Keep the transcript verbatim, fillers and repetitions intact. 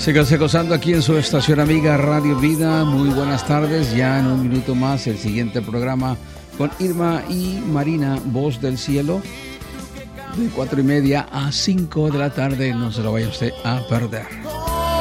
Síganse gozando aquí en su estación amiga Radio Vida. Muy buenas tardes. Ya en un minuto más el siguiente programa con Irma y Marina, Voz del Cielo, de cuatro y media a cinco de la tarde. No se lo vaya usted a perder.